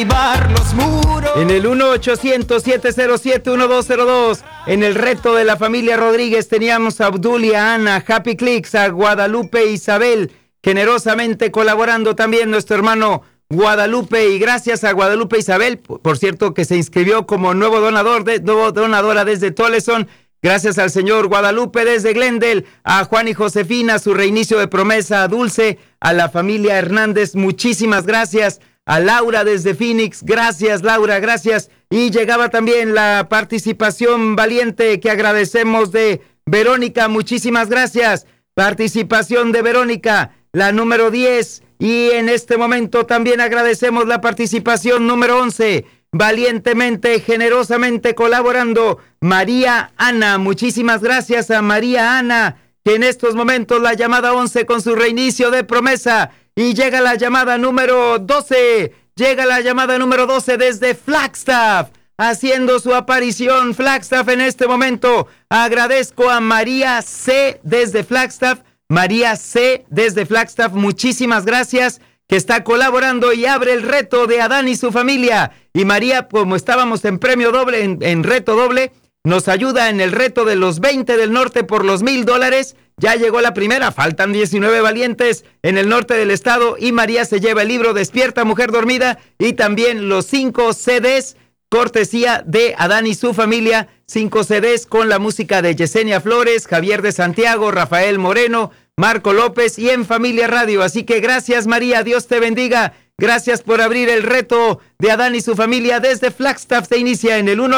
Los muros. En el 1-800-707-1202, en el reto de la familia Rodríguez, teníamos a Abdul y a Ana, Happy Clicks, a Guadalupe e Isabel, generosamente colaborando también nuestro hermano Guadalupe, y gracias a Guadalupe e Isabel, por cierto, que se inscribió como nuevo donadora desde Toleson. Gracias al señor Guadalupe desde Glendale, a Juan y Josefina, su reinicio de promesa, a Dulce, a la familia Hernández, muchísimas gracias. A Laura desde Phoenix, gracias Laura, gracias. Y llegaba también la participación valiente que agradecemos de Verónica, muchísimas gracias. Participación de Verónica, la número 10. Y en este momento también agradecemos la participación número 11. Valientemente, generosamente colaborando, María Ana, muchísimas gracias a María Ana, que en estos momentos la llamada 11 con su reinicio de promesa. Y llega la llamada número 12. Llega la llamada número 12 desde Flagstaff. Haciendo su aparición Flagstaff en este momento. Agradezco a María C. desde Flagstaff. María C. desde Flagstaff. Muchísimas gracias. Que está colaborando y abre el reto de Adán y su familia. Y María, como estábamos en premio doble, en reto doble, nos ayuda en el reto de los 20 del norte por los $1,000. Ya llegó la primera, faltan 19 valientes en el norte del estado y María se lleva el libro Despierta Mujer Dormida y también los 5 CDs, cortesía de Adán y su familia, 5 CDs con la música de Yesenia Flores, Javier de Santiago, Rafael Moreno, Marco López y En Familia Radio. Así que gracias María, Dios te bendiga. Gracias por abrir el reto de Adán y su familia desde Flagstaff. Se inicia en el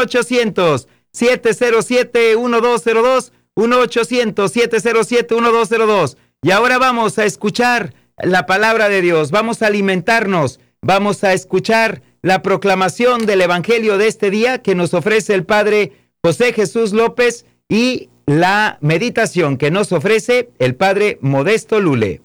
1-800-707-1202. 1-800-707-1202. Y ahora vamos a escuchar la palabra de Dios, vamos a alimentarnos, vamos a escuchar la proclamación del evangelio de este día que nos ofrece el Padre José Jesús López y la meditación que nos ofrece el Padre Modesto Lule.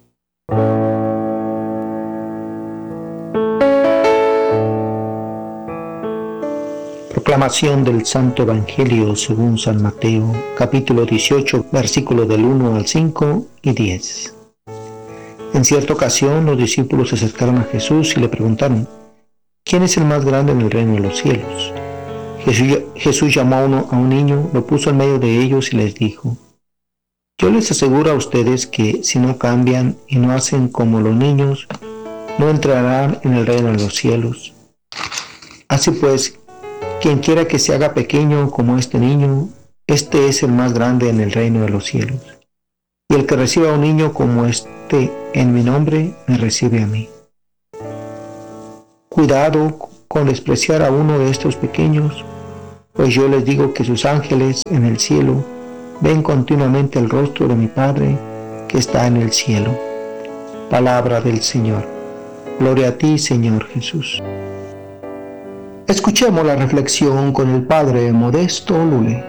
Proclamación del Santo Evangelio según San Mateo, capítulo 18, versículos del 1 al 5 y 10. En cierta ocasión, los discípulos se acercaron a Jesús y le preguntaron: ¿quién es el más grande en el reino de los cielos? Jesús llamó a un niño, lo puso en medio de ellos y les dijo: yo les aseguro a ustedes que si no cambian y no hacen como los niños, no entrarán en el reino de los cielos. Así pues, quien quiera que se haga pequeño como este niño, este es el más grande en el reino de los cielos. Y el que reciba a un niño como este en mi nombre, me recibe a mí. Cuidado con despreciar a uno de estos pequeños, pues yo les digo que sus ángeles en el cielo ven continuamente el rostro de mi Padre que está en el cielo. Palabra del Señor. Gloria a ti, Señor Jesús. Escuchemos la reflexión con el Padre Modesto Lule.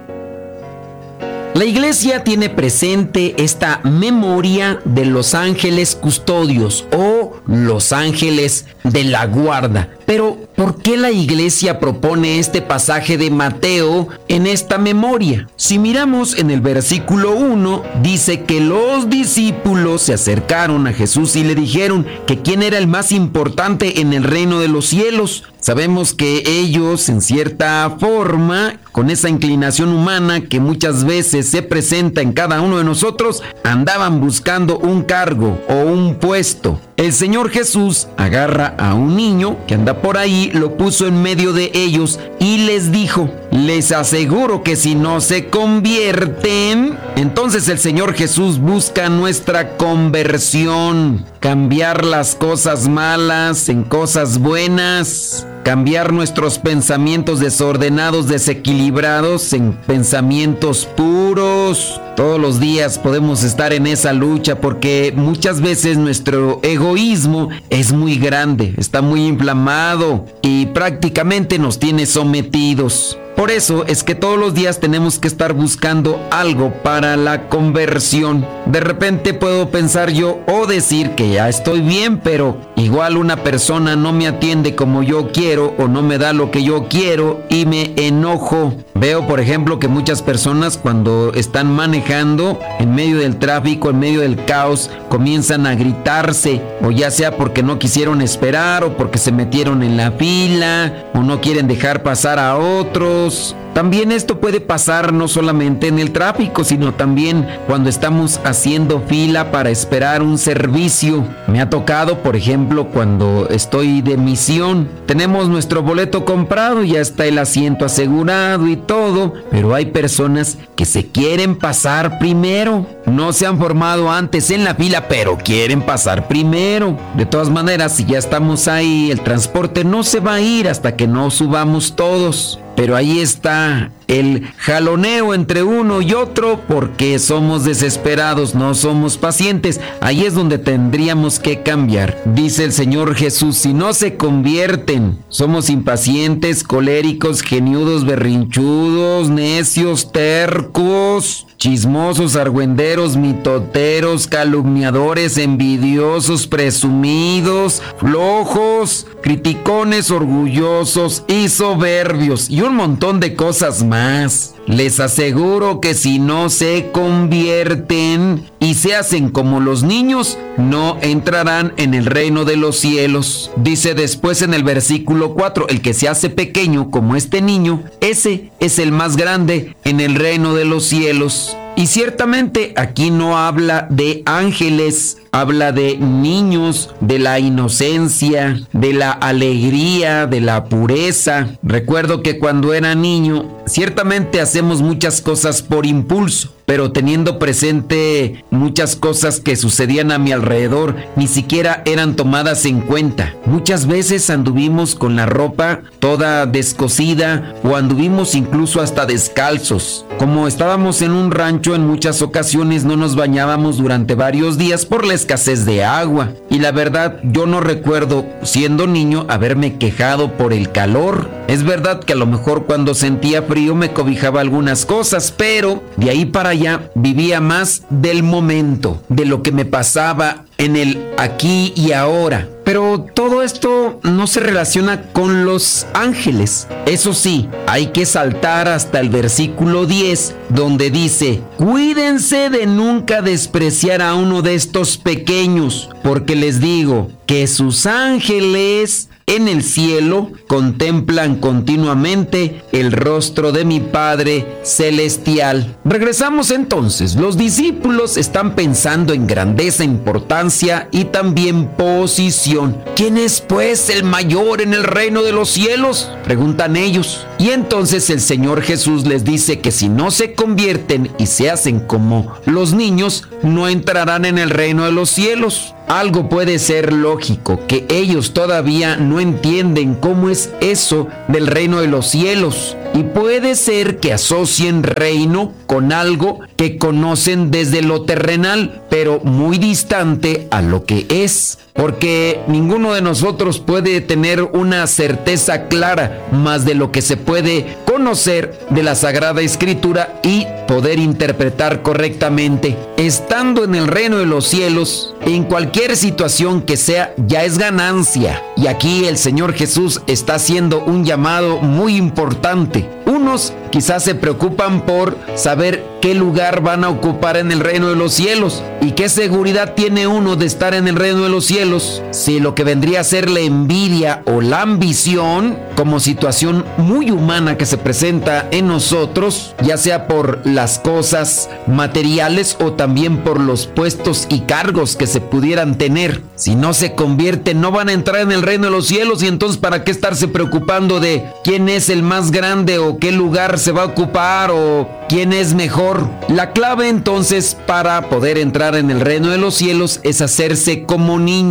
La Iglesia tiene presente esta memoria de los ángeles custodios o los ángeles de la guarda. Pero, ¿por qué la Iglesia propone este pasaje de Mateo en esta memoria? Si miramos en el versículo 1, dice que los discípulos se acercaron a Jesús y le dijeron que quién era el más importante en el reino de los cielos. Sabemos que ellos, en cierta forma, con esa inclinación humana que muchas veces se presenta en cada uno de nosotros, andaban buscando un cargo o un puesto. El Señor Jesús agarra a un niño que anda por ahí, lo puso en medio de ellos y les dijo: les aseguro que si no se convierten, entonces el Señor Jesús busca nuestra conversión, cambiar las cosas malas en cosas buenas, cambiar nuestros pensamientos desordenados, desequilibrados en pensamientos puros. Todos los días podemos estar en esa lucha porque muchas veces nuestro egoísmo es muy grande, está muy inflamado y prácticamente nos tiene sometidos. Por eso es que todos los días tenemos que estar buscando algo para la conversión. De repente puedo pensar yo o decir que ya estoy bien, pero igual una persona no me atiende como yo quiero o no me da lo que yo quiero y me enojo. Veo, por ejemplo, que muchas personas cuando están manejando en medio del tráfico, en medio del caos, comienzan a gritarse, o ya sea porque no quisieron esperar o porque se metieron en la fila o no quieren dejar pasar a otros. También esto puede pasar no solamente en el tráfico, sino también cuando estamos haciendo fila para esperar un servicio. Me ha tocado, por ejemplo, cuando estoy de misión. Tenemos nuestro boleto comprado, ya está el asiento asegurado y todo, pero hay personas que se quieren pasar primero. No se han formado antes en la fila, pero quieren pasar primero. De todas maneras, si ya estamos ahí, el transporte no se va a ir hasta que no subamos todos. Pero ahí está el jaloneo entre uno y otro porque somos desesperados, no somos pacientes. Ahí es donde tendríamos que cambiar. Dice el Señor Jesús, si no se convierten, somos impacientes, coléricos, geniudos, berrinchudos, necios, tercos, chismosos, argüenderos, mitoteros, calumniadores, envidiosos, presumidos, flojos, criticones, orgullosos y soberbios y un montón de cosas más. Les aseguro que si no se convierten y se hacen como los niños, no entrarán en el reino de los cielos. Dice después en el versículo 4, el que se hace pequeño como este niño, ese es el más grande en el reino de los cielos. Y ciertamente aquí no habla de ángeles, habla de niños, de la inocencia, de la alegría, de la pureza. Recuerdo que cuando era niño, ciertamente hacemos muchas cosas por impulso, pero teniendo presente muchas cosas que sucedían a mi alrededor, ni siquiera eran tomadas en cuenta. Muchas veces anduvimos con la ropa toda descosida o anduvimos incluso hasta descalzos. Como estábamos en un rancho, en muchas ocasiones no nos bañábamos durante varios días por la escasez de agua. Y la verdad, yo no recuerdo, siendo niño, haberme quejado por el calor. Es verdad que a lo mejor cuando sentía frío me cobijaba algunas cosas, pero de ahí para allá vivía más del momento, de lo que me pasaba en el aquí y ahora. Pero todo esto no se relaciona con los ángeles. Eso sí, hay que saltar hasta el versículo 10, donde dice: cuídense de nunca despreciar a uno de estos pequeños, porque les digo que sus ángeles en el cielo contemplan continuamente el rostro de mi Padre celestial. Regresamos entonces. Los discípulos están pensando en grandeza, importancia y también posición. ¿Quién es pues el mayor en el reino de los cielos?, preguntan ellos. Y entonces el Señor Jesús les dice que si no se convierten y se hacen como los niños, no entrarán en el reino de los cielos. Algo puede ser lógico, que ellos todavía no entienden cómo es eso del reino de los cielos. Y puede ser que asocien reino con algo que conocen desde lo terrenal, pero muy distante a lo que es. Porque ninguno de nosotros puede tener una certeza clara más de lo que se puede conocer de la Sagrada Escritura y poder interpretar correctamente. Estando en el reino de los cielos, en cualquier situación que sea, ya es ganancia. Y aquí el Señor Jesús está haciendo un llamado muy importante. Unos quizás se preocupan por saber qué lugar van a ocupar en el reino de los cielos. ¿Y qué seguridad tiene uno de estar en el reino de los cielos si lo que vendría a ser la envidia o la ambición, como situación muy humana que se presenta en nosotros, ya sea por las cosas materiales o también por los puestos y cargos que se pudieran tener, si no se convierten, no van a entrar en el reino de los cielos? Y entonces, ¿para qué estarse preocupando de quién es el más grande o qué lugar se va a ocupar o quién es mejor? La clave entonces para poder entrar en el reino de los cielos es hacerse como niños.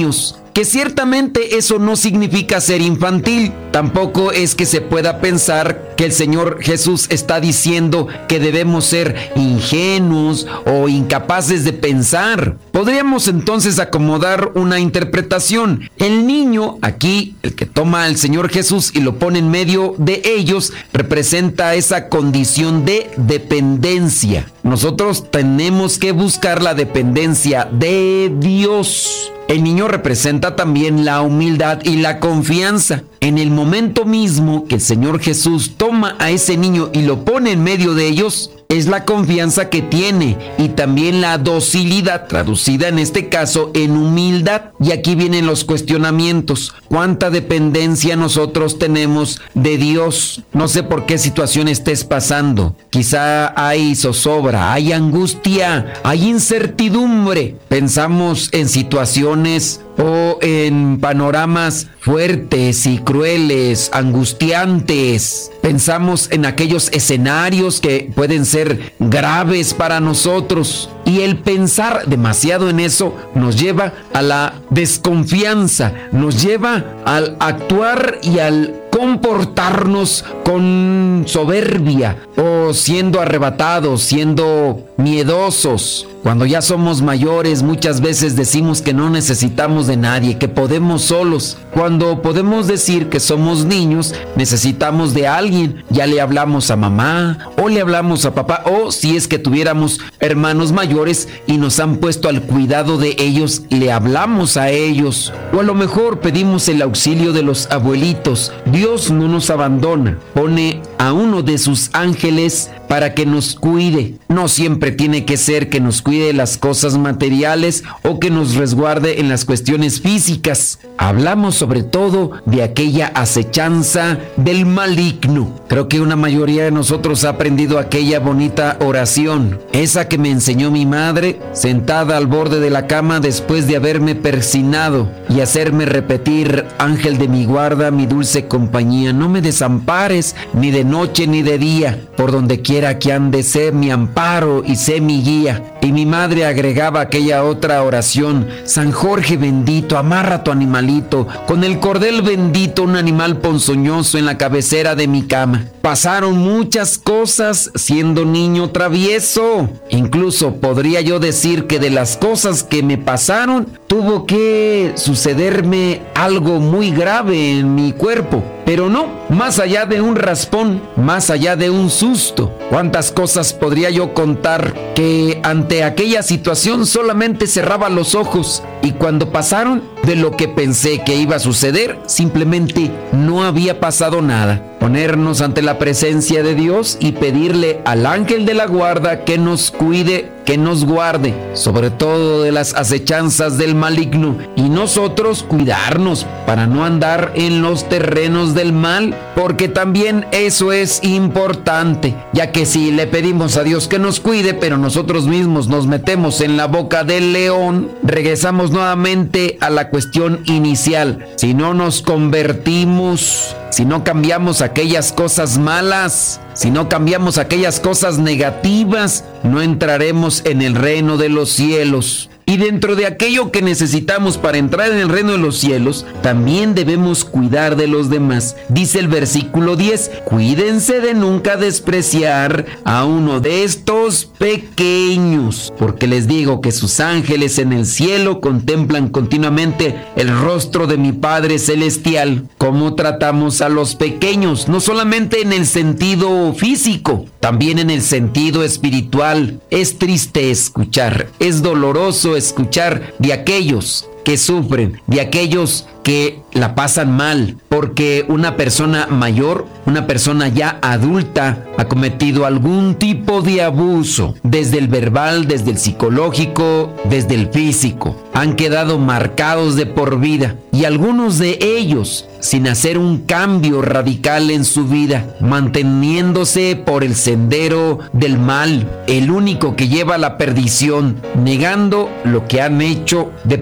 que ciertamente eso no significa ser infantil. Tampoco es que se pueda pensar que el Señor Jesús está diciendo que debemos ser ingenuos o incapaces de pensar. Podríamos entonces acomodar una interpretación. El niño, aquí, el que toma al Señor Jesús y lo pone en medio de ellos, representa esa condición de dependencia. Nosotros tenemos que buscar la dependencia de Dios. El niño representa también la humildad y la confianza. En el momento mismo que el Señor Jesús toma a ese niño y lo pone en medio de ellos, es la confianza que tiene y también la docilidad, traducida en este caso en humildad. Y aquí vienen los cuestionamientos. ¿Cuánta dependencia nosotros tenemos de Dios? No sé por qué situación estés pasando. Quizá hay zozobra, hay angustia, hay incertidumbre. Pensamos en situaciones o en panoramas fuertes y crueles, angustiantes. Pensamos en aquellos escenarios que pueden ser graves para nosotros. Y el pensar demasiado en eso nos lleva a la desconfianza, nos lleva al actuar y al comportarnos con soberbia o siendo arrebatados, siendo miedosos. Cuando ya somos mayores, muchas veces decimos que no necesitamos de nadie, que podemos solos. Cuando podemos decir que somos niños, necesitamos de alguien. Ya le hablamos a mamá o le hablamos a papá, o si es que tuviéramos hermanos mayores y nos han puesto al cuidado de ellos, le hablamos a ellos. O a lo mejor pedimos el auxilio de los abuelitos. Dios no nos abandona, pone a uno de sus ángeles para que nos cuide. No siempre tiene que ser que nos cuide las cosas materiales o que nos resguarde en las cuestiones físicas. Hablamos sobre todo de aquella acechanza del maligno. Creo que una mayoría de nosotros ha aprendido aquella bonita oración, esa que me enseñó mi madre, sentada al borde de la cama después de haberme persinado y hacerme repetir: ángel de mi guarda, mi dulce compañía, no me desampares ni de noche ni de día, por donde quiera que ande, sé mi amparo y sé mi guía. Y mi madre agregaba aquella otra oración: San Jorge bendito, amarra tu animalito, con el cordel bendito, un animal ponzoñoso en la cabecera de mi cama. Pasaron muchas cosas siendo niño travieso. Incluso podría yo decir que de las cosas que me pasaron, tuvo que sucederme algo muy grave en mi cuerpo. Pero no, más allá de un raspón, más allá de un susto. ¿Cuántas cosas podría yo contar que ante aquella situación solamente cerraba los ojos? Y cuando pasaron, de lo que pensé que iba a suceder, simplemente no había pasado nada. Ponernos ante la presencia de Dios y pedirle al ángel de la guarda que nos cuide, que nos guarde, sobre todo de las acechanzas del maligno, y nosotros cuidarnos para no andar en los terrenos del mal, porque también eso es importante, ya que si le pedimos a Dios que nos cuide, pero nosotros mismos nos metemos en la boca del león, regresamos nuevamente a la cuestión inicial. Si no nos convertimos, si no cambiamos aquellas cosas malas, si no cambiamos aquellas cosas negativas, no entraremos en el reino de los cielos. Y dentro de aquello que necesitamos para entrar en el reino de los cielos, también debemos cuidar de los demás. Dice el versículo 10, cuídense de nunca despreciar a uno de estos pequeños, porque les digo que sus ángeles en el cielo contemplan continuamente el rostro de mi Padre Celestial. ¿Cómo tratamos a los pequeños? No solamente en el sentido físico, también en el sentido espiritual. Es triste escuchar, es doloroso escuchar de aquellos que sufren, de aquellos que la pasan mal, porque una persona mayor, una persona ya adulta, ha cometido algún tipo de abuso, desde el verbal, desde el psicológico, desde el físico. Han quedado marcados de por vida, y algunos de ellos, sin hacer un cambio radical en su vida, manteniéndose por el sendero del mal, el único que lleva a la perdición, negando lo que han hecho de perverso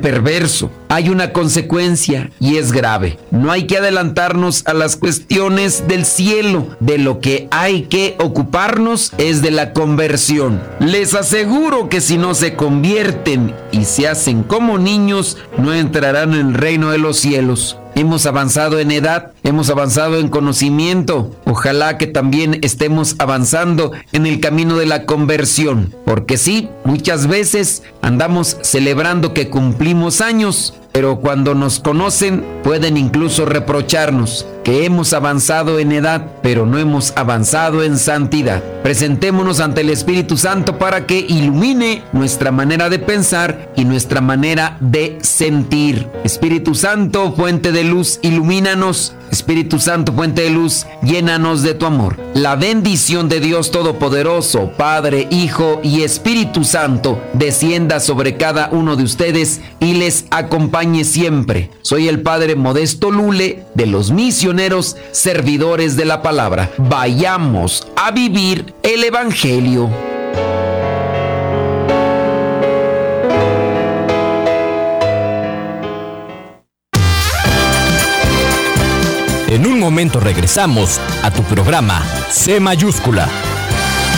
esfuerzo. Hay una consecuencia y es grave. No hay que adelantarnos a las cuestiones del cielo. De lo que hay que ocuparnos es de la conversión. Les aseguro que si no se convierten y se hacen como niños, no entrarán en el reino de los cielos. Hemos avanzado en edad, hemos avanzado en conocimiento. Ojalá que también estemos avanzando en el camino de la conversión. Porque sí, muchas veces andamos celebrando que cumplimos años, pero cuando nos conocen pueden incluso reprocharnos que hemos avanzado en edad, pero no hemos avanzado en santidad. Presentémonos ante el Espíritu Santo para que ilumine nuestra manera de pensar y nuestra manera de sentir. Espíritu Santo, fuente de luz, ilumínanos. Espíritu Santo, fuente de luz, llénanos de tu amor. La bendición de Dios Todopoderoso, Padre, Hijo y Espíritu Santo, descienda sobre cada uno de ustedes y les acompañe siempre. Soy el Padre Modesto Lule, de los misioneros servidores de la palabra. Vayamos a vivir el Evangelio. En un momento regresamos a tu programa C mayúscula.